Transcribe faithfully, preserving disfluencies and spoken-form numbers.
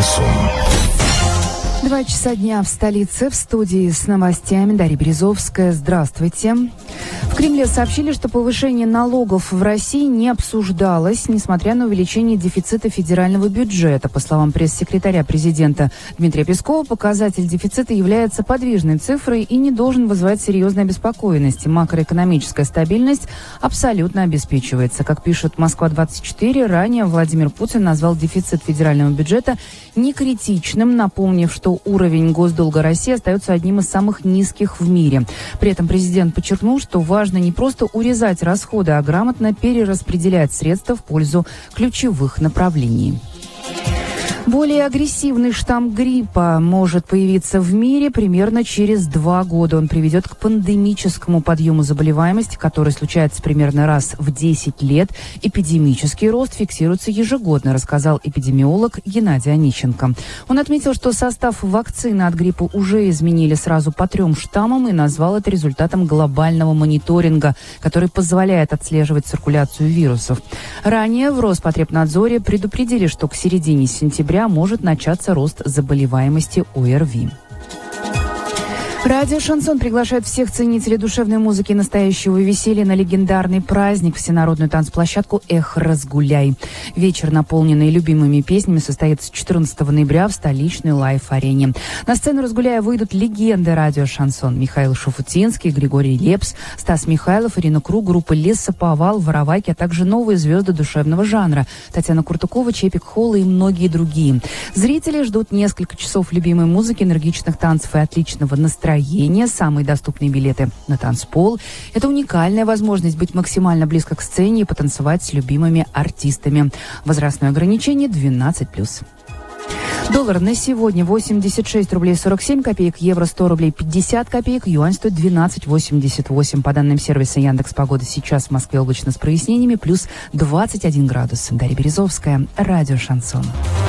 Шансон. Два часа дня в столице. В студии с новостями Дарья Березовская. Здравствуйте. В Кремле сообщили, что повышение налогов в России не обсуждалось, несмотря на увеличение дефицита федерального бюджета. По словам пресс-секретаря президента Дмитрия Пескова, показатель дефицита является подвижной цифрой и не должен вызывать серьезной обеспокоенности. Макроэкономическая стабильность абсолютно обеспечивается. Как пишет Москва двадцать четыре, ранее Владимир Путин назвал дефицит федерального бюджета некритичным, напомнив, что уровень госдолга России остается одним из самых низких в мире. При этом президент подчеркнул, что важно не просто урезать расходы, а грамотно перераспределять средства в пользу ключевых направлений. Более агрессивный штамм гриппа может появиться в мире примерно через два года. Он приведет к пандемическому подъему заболеваемости, который случается примерно раз в десять лет. Эпидемический рост фиксируется ежегодно, рассказал эпидемиолог Геннадий Онищенко. Он отметил, что состав вакцины от гриппа уже изменили сразу по трем штаммам и назвал это результатом глобального мониторинга, который позволяет отслеживать циркуляцию вирусов. Ранее в Роспотребнадзоре предупредили, что к середине сентября может начаться рост заболеваемости ОРВИ. Радио «Шансон» приглашает всех ценителей душевной музыки и настоящего веселья на легендарный праздник, всенародную танцплощадку «Эх, разгуляй». Вечер, наполненный любимыми песнями, состоится четырнадцатого ноября в столичной лайв-арене. На сцену «Разгуляя» выйдут легенды радио «Шансон» Михаил Шуфутинский, Григорий Лепс, Стас Михайлов, Ирина Круг, группа «Лесоповал», «Воровайки», а также новые звезды душевного жанра Татьяна Куртукова, Чепик Холла и многие другие. Зрители ждут несколько часов любимой музыки, энергичных танцев и отличного настроения. Самые доступные билеты на танцпол. Это уникальная возможность быть максимально близко к сцене и потанцевать с любимыми артистами. Возрастное ограничение двенадцать плюс. Доллар на сегодня восемьдесят шесть рублей сорок семь копеек, евро сто рублей пятьдесят копеек, юань стоит двенадцать восемьдесят восемь. По данным сервиса Яндекс.Погода, сейчас в Москве облачно с прояснениями, плюс двадцать один градус. Дарья Березовская, радио «Шансон».